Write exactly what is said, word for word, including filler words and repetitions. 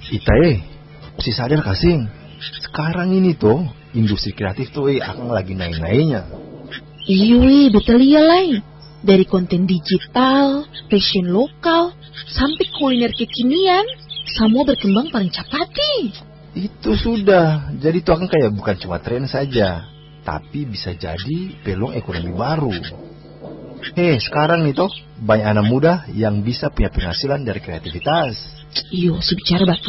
Ita eh, si sadar kasing. Sekarang ini tuh industri kreatif tuh eh akan lagi naik-naiknya. Iya weh, betul ya lai. Dari konten digital, fashion lokal, sampai kuliner kekinian, semua berkembang paling cepat nih. Itu sudah, jadi itu akan kayak bukan cuma tren saja, tapi bisa jadi peluang ekonomi baru. Hei, sekarang nih toh banyak anak muda yang bisa punya penghasilan dari kreativitas. Iyo, sebicara batu.